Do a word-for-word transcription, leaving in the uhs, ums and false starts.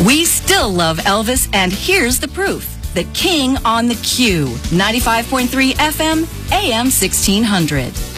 We still love Elvis, and here's the proof. The King on the Q. ninety-five point three F M, A M sixteen hundred.